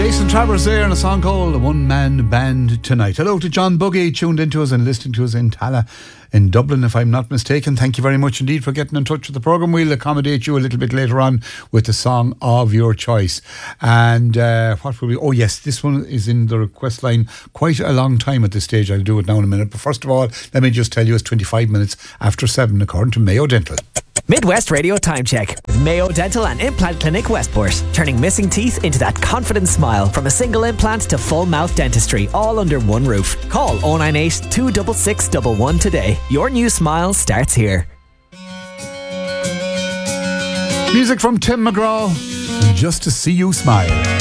Jason Travers there in a song called The One Man Band Tonight. Hello to John Buggy, tuned into us and listening to us in Tala in Dublin, if I'm not mistaken. Thank you very much indeed for getting in touch with the programme. We'll accommodate you a little bit later on with the song of your choice. And what will we... Oh yes, this one is in the request line quite a long time at this stage. I'll do it now in a minute. But first of all, let me just tell you it's 25 minutes after 7 according to Mayo Dental. Midwest Radio Time Check with Mayo Dental and Implant Clinic Westport. Turning missing teeth into that confident smile. From a single implant to full mouth dentistry, all under one roof. Call 098 266 111 today. Your new smile starts here. Music from Tim McGraw, Just to See You Smile.